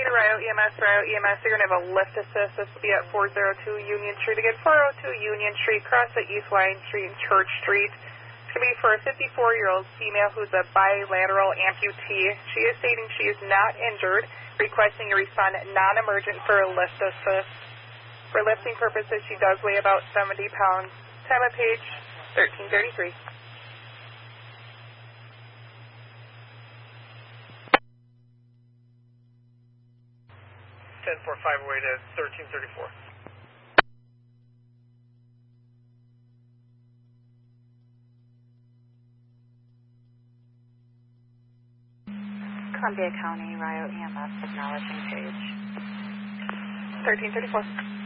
Rio EMS, you're going to have a lift assist. This will be at 402 Union Street. Again, 402 Union Street, cross at East Line Street and Church Street. It's going to be for a 54-year-old female who's a bilateral amputee. She is stating she is not injured, requesting a respond non-emergent for a lift assist. For lifting purposes, she does weigh about 70 pounds. Time of page 1333. 10-4-5 away to 1334. Columbia County, Rio EMS, acknowledging page 1334.